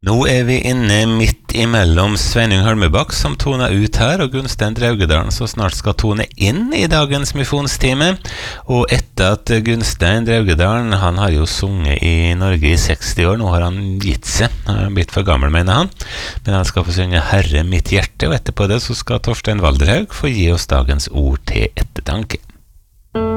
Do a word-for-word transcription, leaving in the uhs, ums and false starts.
Nå er vi inne midt imellom Sveinung Holmebakk som toner ut her, og Gunstein Draugedalen som snart skal tone inn i dagens misjonstime. Og etter at Gunstein Draugedalen, han har jo sunget i Norge i seksti år, nå har han gitt seg, han har blitt for gammel, mener han. Men han skal få synge Herre mitt hjerte, og etterpå det så skal Torstein Valderhaug få gi oss dagens ord til ettertanke.